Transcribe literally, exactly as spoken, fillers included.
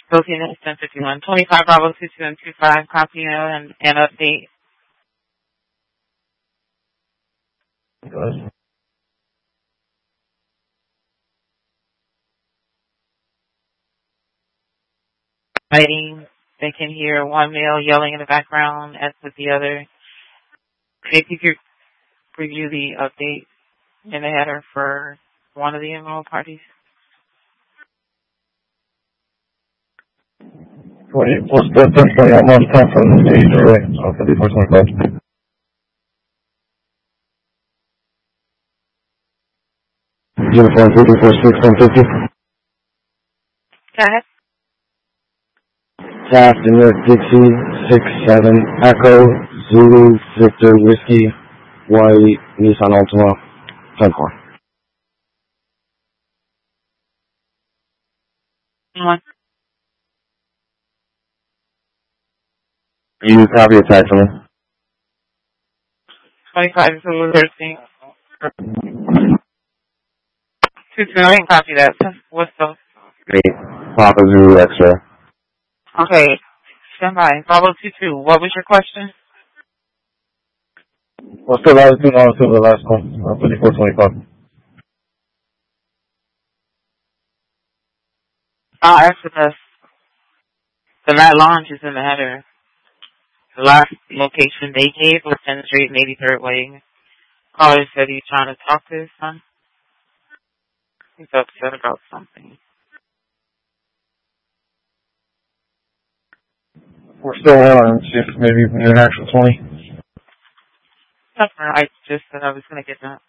Located at ten fifty-one. twenty-five Bravo two two and two five. Copy and, and update. Good. Fighting. They can hear one male yelling in the background, as with the other. If you could review the update in the header for one of the enrolled parties. twenty, what's the twenty month time from the age array? So fifty-four twenty-five. Uniform fifty-four six one fifty. Go ahead. Captain York Dixie six seven Echo Zulu Victor Whiskey White Nissan Altima ten four. One. You copy a text for me? twenty-five Zulu thirteen. Two two. I didn't copy that. What's the? Eight. Papa Zulu X-ray. Okay. Stand by. Bravo two two. What was your question? What's the last two dollars over the last one? Uh, fifty-four twenty-five. I'll ask for the, the night launch is in the header. The last location they gave was tenth Street and eighty-third Way. Caller said he's trying to talk to his son. He's upset about something. We're still on. See if maybe we can do an actual twenty. I just said I was going to get that.